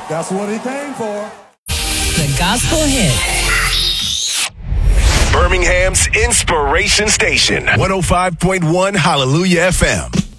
That's what he came for. The Gospel Hit. Birmingham's Inspiration Station. 105.1 Hallelujah FM.